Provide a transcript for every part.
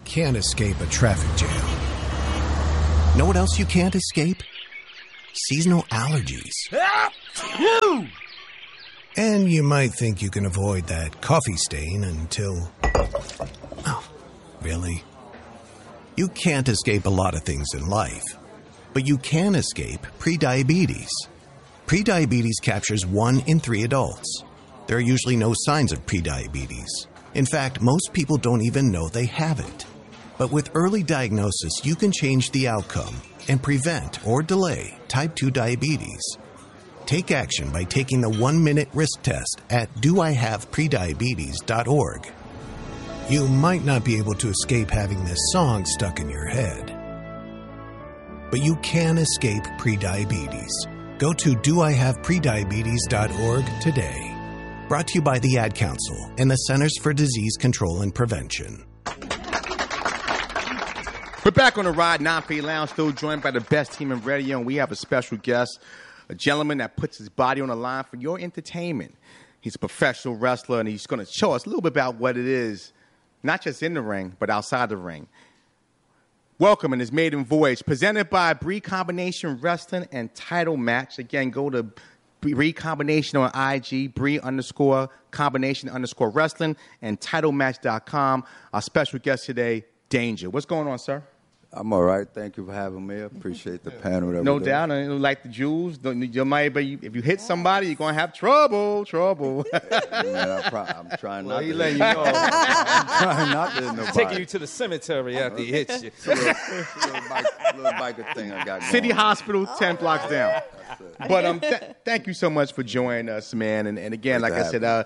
can't escape a traffic jam. Know what else you can't escape? Seasonal allergies. And you might think you can avoid that coffee stain until... Oh, really? You can't escape a lot of things in life, but you can escape prediabetes. Prediabetes captures 1 in 3 adults. There are usually no signs of prediabetes. In fact, most people don't even know they have it. But with early diagnosis, you can change the outcome and prevent or delay type 2 diabetes. Take action by taking the 1-minute risk test at doihaveprediabetes.org. You might not be able to escape having this song stuck in your head, but you can escape prediabetes. Go to doihaveprediabetes.org today. Brought to you by the Ad Council and the Centers for Disease Control and Prevention. We're back on the Ride 9 Lounge, still joined by the best team in radio, and we have a special guest, a gentleman that puts his body on the line for your entertainment. He's a professional wrestler, and he's going to show us a little bit about what it is, not just in the ring, but outside the ring. Welcome in his maiden voyage, presented by Bree Combination Wrestling and Title Match. Again, go to Bree Combination on IG, Bree_Combination_Wrestling, and TitleMatch.com. Our special guest today, Danger. What's going on, sir? I'm all right. Thank you for having me. I appreciate the panel. No doubt. I like the jewels. You might, but if you hit somebody, you're going to have trouble. Man, I'm trying not to. He letting you know. I'm trying not to hit nobody. Taking you to the cemetery after he hits you. Little biker thing I got going. City Hospital, 10 blocks down. But thank you so much for joining us, man. And again, like I said,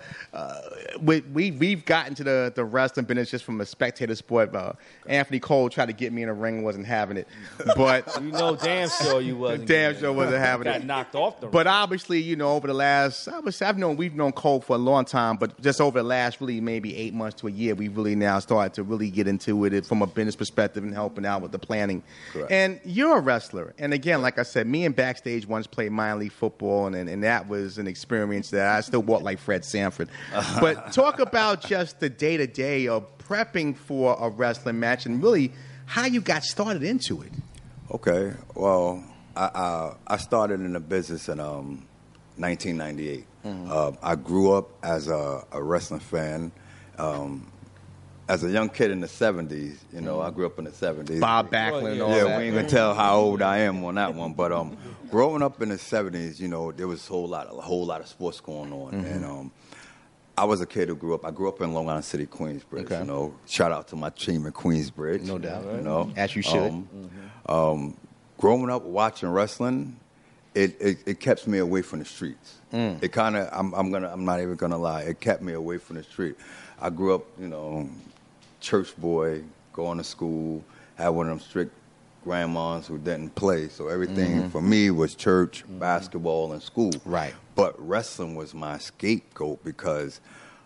we've gotten to the wrestling business just from a spectator sport. Anthony Cole tried to get me in a ring, wasn't having it. But you know, damn sure you wasn't. Damn sure wasn't having it. Got knocked off the ring. But obviously, you know, over the last, we've known Cole for a long time, but just over the last really maybe 8 months to a year, we really now started to really get into it from a business perspective and helping out with the planning. Correct. And you're a wrestler. And again, like I said, me and Backstage once played minor league football, and that was an experience that I still walk like Fred Sanford. But talk about just the day-to-day of prepping for a wrestling match and really how you got started into it. Okay. Well, I started in the business in 1998. I grew up as a wrestling fan. As a young kid in the 70s, you know, I grew up in the 70s. Bob Backlund and all that. Yeah, we ain't going to tell how old I am on that one. But growing up in the 70s, you know, there was a whole lot of sports going on. And I was a kid who grew up in Long Island City, Queensbridge. Okay. You know, shout out to my team in Queensbridge. No doubt. You know, as you should. Growing up watching wrestling, it kept me away from the streets. It kind of, I'm not even gonna lie, it kept me away from the street. I grew up, you know, church boy, going to school, had one of them strict grandmas who didn't play, so everything for me was church, basketball, and school. Right. But wrestling was my scapegoat because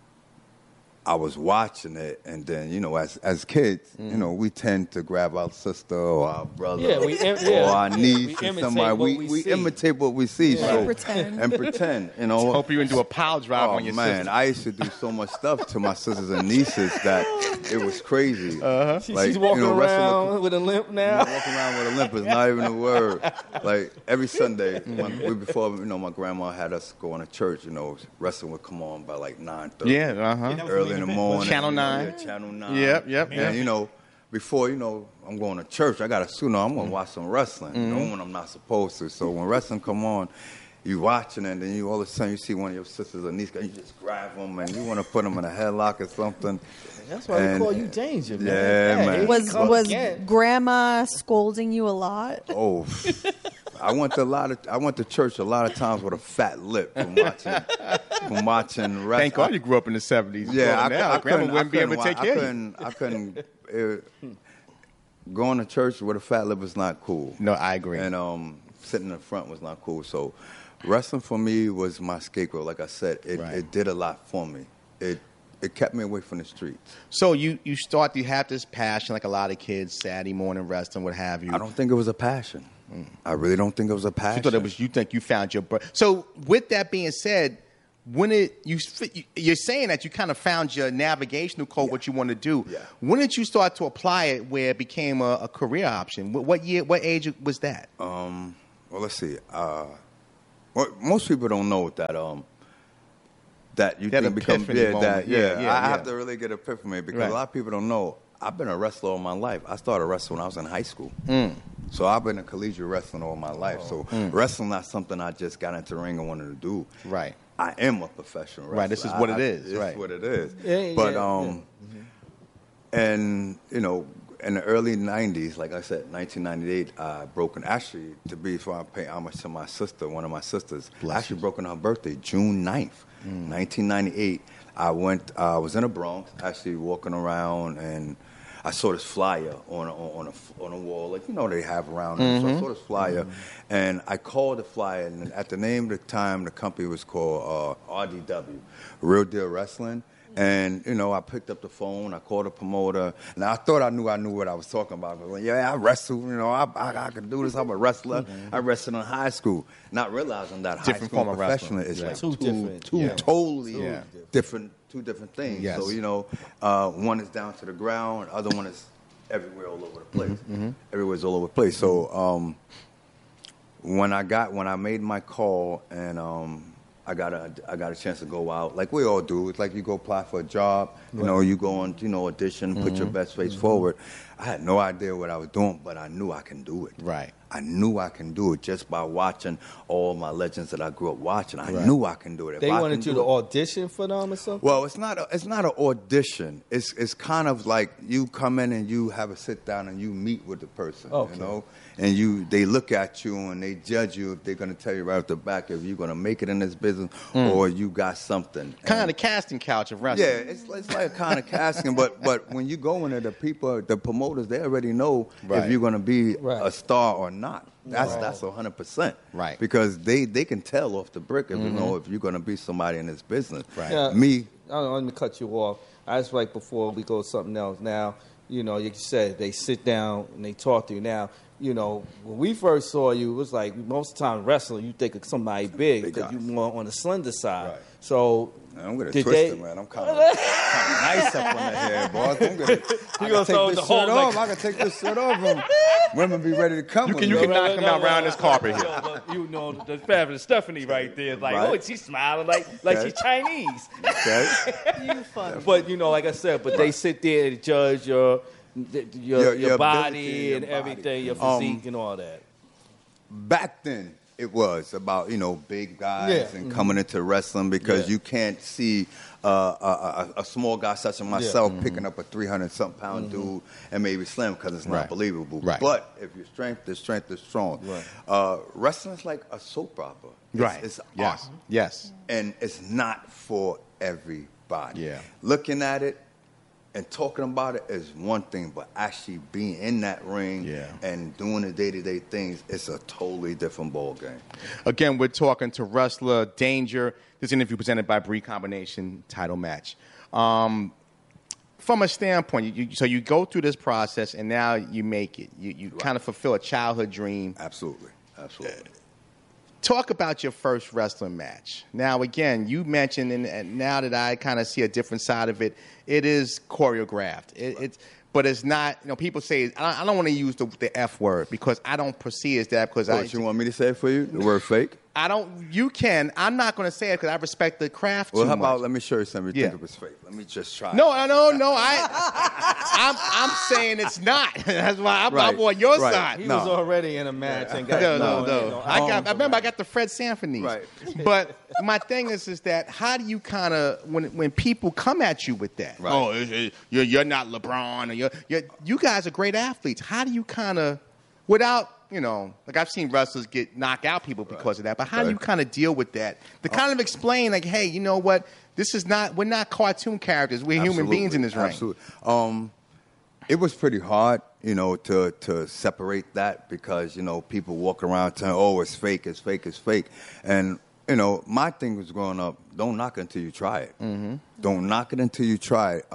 I was watching it, and then, you know, as kids, you know, we tend to grab our sister or our brother or our niece or somebody. We imitate what we see. Yeah. So, And pretend, you know. Hope you into a pile drive on your man, sister. I used to do so much stuff to my sisters and nieces that it was crazy. Like, She's walking around with a limp now. Walking around with a limp is not even a word. Like, every Sunday, before, you know, my grandma had us going to church, you know, wrestling would come on by like 9:30. Yeah, Early in the morning. Channel 9. Yeah, Channel 9. Yep. And, you know, before, you know, I'm going to church, I got to, you know, I'm going to watch some wrestling. You know, when I'm not supposed to. So when wrestling come on, you watching it, and then you all of a sudden you see one of your sisters or niece, you just grab them, and you want to put them in a headlock or something. That's why we call you Danger, man. Yeah, man. Was Grandma scolding you a lot? Oh, I went to church a lot of times with a fat lip from watching wrestling. Thank God you grew up in the 70s. Yeah, I Grandma wouldn't be able to take care of you. I couldn't. Going to church with a fat lip is not cool. No, I agree. And sitting in the front was not cool. So wrestling for me was my scapegoat. Like I said, it did a lot for me. It kept me away from the streets. So you have this passion like a lot of kids, Saturday morning wrestling, what have you. I don't think it was a passion. I really don't think it was a passion. You think you found your... So with that being said, you're saying that you kind of found your navigational code, what you want to do. Yeah. When did you start to apply it where it became a career option? What age was that? Well, let's see. Most people don't know that you That can become epiphany moment. I have to really get epiphany because Right. a lot of people don't know. I've been a wrestler all my life. I started wrestling when I was in high school. So I've been a collegiate wrestling all my life. So wrestling not something I just got into the ring and wanted to do. Right. I am a professional wrestler. Right, this is what it is. This Right. is what it is. Yeah, but yeah. and you know, in the early '90s, like I said, 1998, I broke an actually to be before I pay homage to my sister, one of my sisters. Bless actually you. broke on her birthday, June 9th, 1998. I was in the Bronx, actually walking around, and I saw this flyer on a wall, like they have around. So I saw this flyer, and I called the flyer, and at the name of the time, the company was called RDW, Real Deal Wrestling. And I picked up the phone. I called the promoter, and I thought I knew what I was talking about. But I wrestle. I can do this. I'm a wrestler. I wrestled in high school, not realizing that Different high school form of professional wrestling. is Yeah. like Two different. two Yeah. totally Yeah. different things. Yes. So one is down to the ground, other one is everywhere, all over the place. Everywhere's all over the place. So when I made my call and I got a chance to go out like we all do. It's like you go apply for a job. You go on audition, put your best face forward. I had no idea what I was doing, but I knew I can do it. Right. I knew I can do it just by watching all my legends that I grew up watching. I knew I can do it. If They I wanted can you do to it- audition for them or something? Well, it's not an audition. It's kind of like you come in and you have a sit down and you meet with the person, Okay. and they look at you and they judge you if they're going to tell you right off the back if you're going to make it in this business or you got something. Kind And- of casting couch of wrestling. yeah, it's like a kind of casting, but when you go in there, the promoters, they already know Right. if you're going to be Right. a star or not. That's 100%. Right. Because they can tell off the brick if if you're going to be somebody in this business. Right. Yeah. Me, I don't want to cut you off. I just like before we go to something else. Now, like you said, they sit down and they talk to you. Now, when we first saw you, it was like most of the time wrestling, you think of somebody big Big because guys. you more on the slender side. Right. So I'm going to did twist they? it, man. I'm kind of nice up on the head, boys. I gonna can throw take the this whole, shirt off. I can take this shirt off. And women be ready to come. with You me. can knock him out around this carpet here. The fabulous Stephanie right there, like, Right. she's smiling like Okay. she's Chinese. Okay. You funny. But like I said, they sit there and judge your Your body ability, and your body. everything, your physique and all that. Back then, it was about big guys Yeah. and coming into wrestling because Yeah. you can't see a small guy such as myself picking up a 300-something pound dude and maybe slim because it's not Right. believable. Right. But if your strength is strong. Right. Wrestling's like a soap opera. Right. It's Yes. art. Yes. And it's not for everybody. Yeah. Looking at it and talking about it is one thing, but actually being in that ring Yeah. and doing the day-to-day things, it's a totally different ball game. Again, we're talking to wrestler Danger. This interview presented by Bree Combination title match. From a standpoint, so you go through this process and now you make it. You kind of fulfill a childhood dream. Absolutely. Absolutely. Talk about your first wrestling match. Now, again, you mentioned, and now that I kind of see a different side of it, it is choreographed. But it's not, people say, I don't want to use the F word because I don't perceive it as that because You want me to say it for you? The word fake? you can. I'm not going to say it because I respect the craft Well, too how much. about let me show you something you Yeah. think it was fake. Let me just try. No. I'm saying it's not. That's why I'm on your Right. side. He No. was already in a match and got No. I remember I got the Fred Sanford knees. Right. But my thing is that how do you kind of when people come at you with that? Right. Oh, you're not LeBron, or you guys are great athletes. How do you kind of without like I've seen wrestlers get knock out people because of that, but how do you kind of deal with that? To kind of explain, like, hey, you know what? We're not cartoon characters. We're human beings in this ring. Absolutely. It was pretty hard, to separate that because, people walk around saying, oh, it's fake, it's fake, it's fake. And, my thing was growing up, don't knock it until you try it. Mm-hmm. Don't knock it until you try it.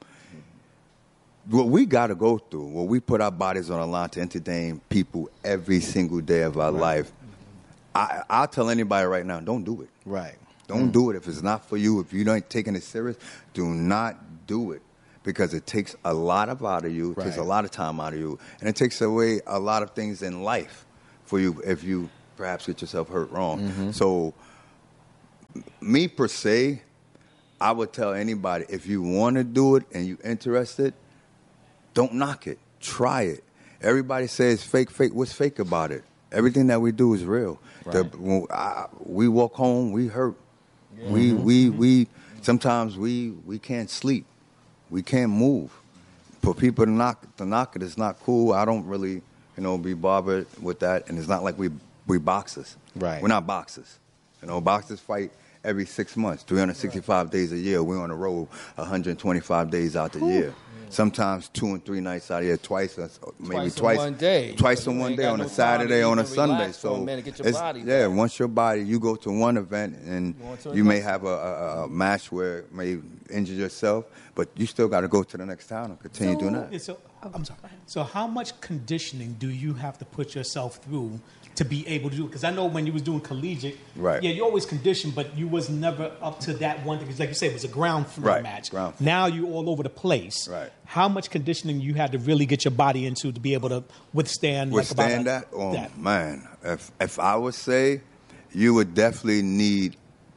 What we got to go through, what we put our bodies on the line to entertain people every single day of our life, I'll tell anybody right now, don't do it. Right. Don't do it if it's not for you. If you don't taking it serious, do not do it. Because it takes a lot out of you, it takes a lot of time out of you, and it takes away a lot of things in life for you if you perhaps get yourself hurt wrong. So, me per se, I would tell anybody, if you want to do it and you're interested, don't knock it. Try it. Everybody says fake. What's fake about it? Everything that we do is real. When we walk home, we hurt. Yeah. We sometimes we can't sleep. We can't move. For people to knock it is not cool. I don't really, be bothered with that. And it's not like we boxers. Right. We're not boxers. Boxers fight every 6 months, 365 days a year. We're on the road 125 days out the year. Sometimes 2 and 3 nights out of the year, twice in one day. Twice in one day on a Saturday, on a Sunday. So once your body, you go to one event and you may have a match where it may injure yourself, but you still got to go to the next town and continue doing that. I'm sorry. So how much conditioning do you have to put yourself through to be able to do it? Because I know when you was doing collegiate, you always conditioned, but you was never up to that one thing. Because like you said, it was a ground floor match. Now you all over the place. Right. How much conditioning you had to really get your body into to be able to withstand that? Man, if I would say, you would definitely need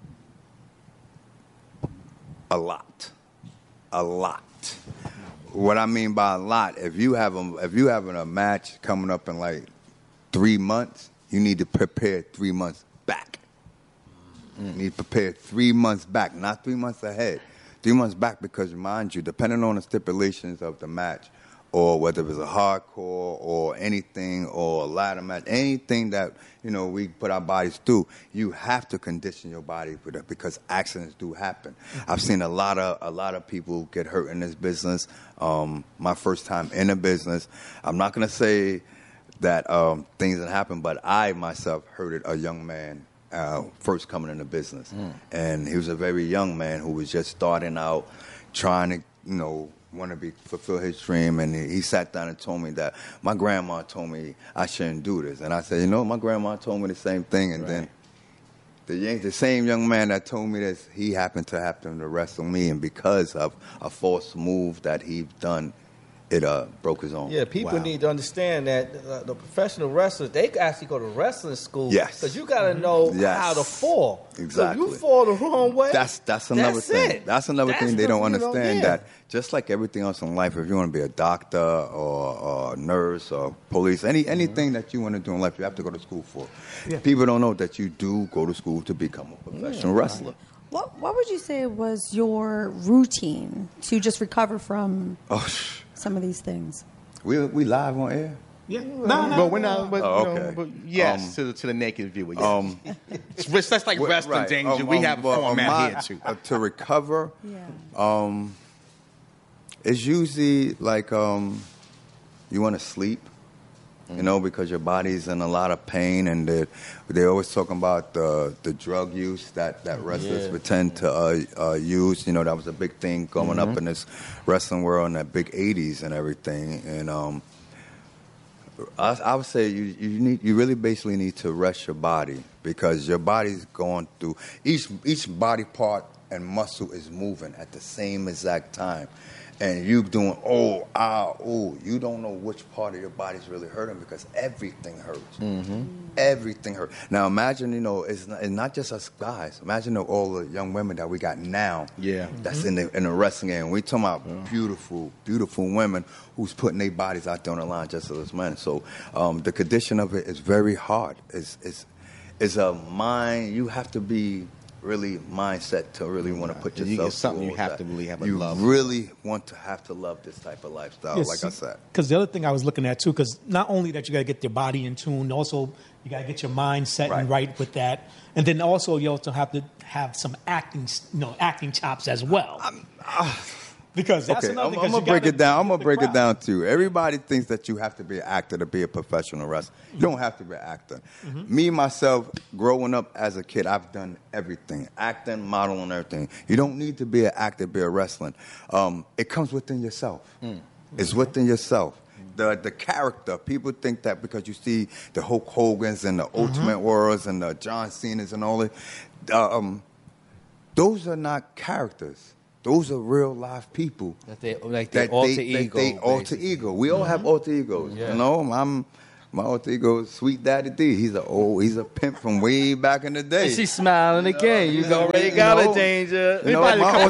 a lot. What I mean by a lot, if you having a match coming up in like 3 months, you need to prepare 3 months back. You need to prepare 3 months back, not 3 months ahead. 3 months back, because mind you, depending on the stipulations of the match, or whether it was a hardcore or anything, or a ladder match, anything that we put our bodies through, you have to condition your body for that, because accidents do happen. I've seen a lot of people get hurt in this business. My first time in the business, I'm not going to say that things that happen, but I myself hurted a young man first coming in the business, and he was a very young man who was just starting out, trying to want to fulfill his dream, and he sat down and told me that my grandma told me I shouldn't do this, and I said, my grandma told me the same thing, and then the same young man that told me this, he happened to wrestle me, and because of a false move that he done, it broke his arm. Yeah, people need to understand that the professional wrestlers, they actually go to wrestling school. Yes. Because you got to know how to fall. Exactly. So you fall the wrong way. That's another thing. That's another thing they don't understand, that just like everything else in life, if you want to be a doctor or a nurse or police, anything that you want to do in life, you have to go to school for. Yeah. People don't know that you do go to school to become a professional wrestler. What would you say was your routine to just recover from some of these things? We live on air? Yeah. But we're not. But, okay. But yes, to the naked viewer. Yes. That's like wrestling danger. We have a format here too. To recover, it's usually like you want to sleep. Because your body's in a lot of pain, and they're always talking about the drug use that wrestlers would tend to use. That was a big thing going up in this wrestling world in the big 80s and everything. And I would say you really basically need to rest your body, because your body's going through each body part and muscle is moving at the same exact time. And you doing, you don't know which part of your body's really hurting, because everything hurts. Everything hurts. Now imagine, it's not just us guys. Imagine all the young women that we got now. Yeah. That's in the wrestling game. We talking about beautiful, beautiful women who's putting their bodies out there on the line just as us men. So the condition of it is very hard. It's a mind. You have to be really mindset to really want to put yourself. It's something you have to really have a love. You really want to have to love this type of lifestyle, like I said. Because the other thing I was looking at too, because not only that you got to get your body in tune, also you got to get your mind set and right with that, and then also you also have to have some acting chops as well. Because that's another thing. I'm gonna break it down. I'm gonna break it down too. Everybody thinks that you have to be an actor to be a professional wrestler. You don't have to be an actor. Me, myself, growing up as a kid, I've done everything. Acting, modeling, everything. You don't need to be an actor to be a wrestler. It comes within yourself. It's within yourself. The character. People think that because you see the Hulk Hogan's and the Ultimate Warriors and the John Cena's and all that, those are not characters. Those are real life people. Their alter ego. They alter ego. We all have alter egos. Yeah. You know, my alter ego is Sweet Daddy D. He's a pimp from way back in the day. And she's smiling again. You already got a Danger. You know, my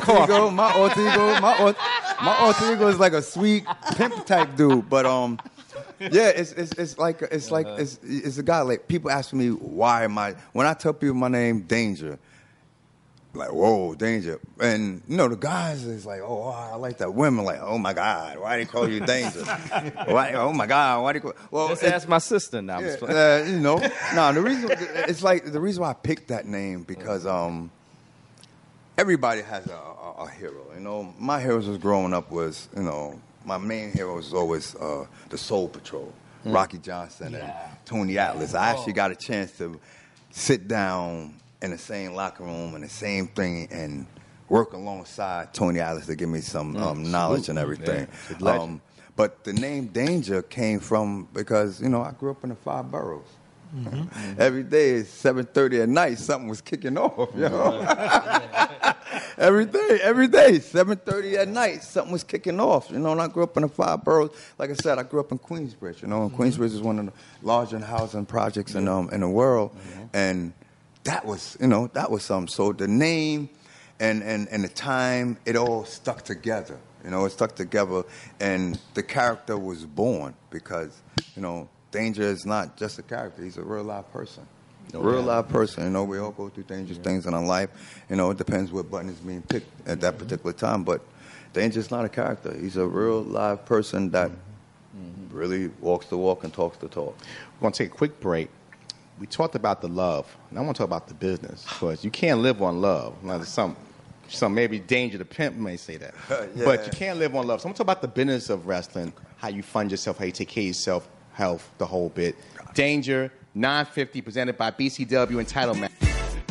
alter ego is like a sweet pimp type dude. But yeah, it's a guy. Like, people ask me why when I tell people my name Danger. Like, whoa, Danger. And, you know, the guys is like, oh, I like that. Women like, oh, my God, why they call you Danger? Oh, my God, why they call... Well, just ask my sister now. You know, the reason why I picked that name, because everybody has a hero. You know, my heroes was growing up was, you know, my main hero was always the Soul Patrol, Rocky Johnson and Tony Atlas. I actually got a chance to sit down in the same locker room and the same thing and work alongside Tony Atlas to give me some knowledge and everything. Yeah, but the name Danger came from because, you know, I grew up in the 5 boroughs. Mm-hmm. Every day at 7:30 at night, something was kicking off. You know? every day, 7:30 at night, something was kicking off. You know, and I grew up in the 5 boroughs. Like I said, I grew up in Queensbridge. You know, and Queensbridge is one of the larger housing projects in the world, and that was something. So the name and the time, it all stuck together. You know, it stuck together, and the character was born because, you know, Danger is not just a character. He's a real live person. Live person. You know, we all go through dangerous things in our life. You know, it depends what button is being picked at that particular time. But Danger's not a character. He's a real live person that really walks the walk and talks the talk. We're going to take a quick break. We talked about the love, and I want to talk about the business, because you can't live on love. Now, there's some maybe Danger the pimp may say that, but you can't live on love. So I'm going to talk about the business of wrestling, how you fund yourself, how you take care of yourself, health, the whole bit. Danger, 950, presented by BCW Entitlement.